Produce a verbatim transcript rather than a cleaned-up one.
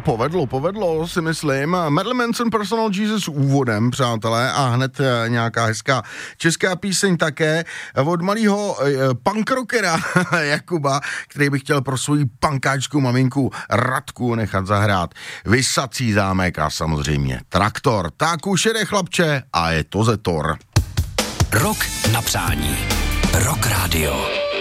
povedlo, povedlo, si myslím. Marilyn Manson, Personal Jesus úvodem, přátelé, a hned nějaká hezká česká píseň také od malého punk rockera Jakuba, který by chtěl pro svou punkáčku maminku Radku nechat zahrát Visací zámek a samozřejmě Traktor. Tak už jede, chlapče, a je to Zetor. Rok na přání. Rock Radio.